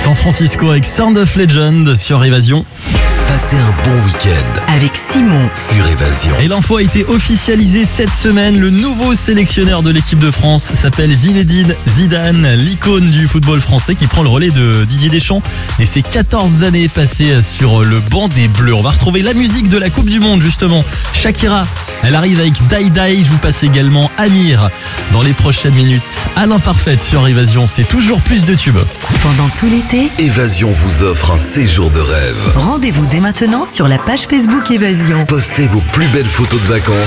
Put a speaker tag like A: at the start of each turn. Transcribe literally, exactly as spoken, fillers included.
A: San Francisco avec Sound of Legend sur Évasion.
B: Passez un bon week-end
C: avec Simon
B: sur Évasion.
A: Et l'info a été officialisée cette semaine. Le nouveau sélectionneur de l'équipe de France s'appelle Zinedine Zidane, l'icône du football français qui prend le relais de Didier Deschamps et ses quatorze années passées sur le banc des Bleus. On va retrouver la musique de la Coupe du Monde justement. Shakira, elle arrive avec Die Die. Je vous passe également Amir dans les prochaines minutes. À l'imparfaite sur Évasion, c'est toujours plus de tubes.
C: pendant tout l'été.
B: Évasion vous offre un séjour de rêve.
C: Rendez-vous dès maintenant sur la page Facebook Évasion.
B: Postez vos plus belles photos de vacances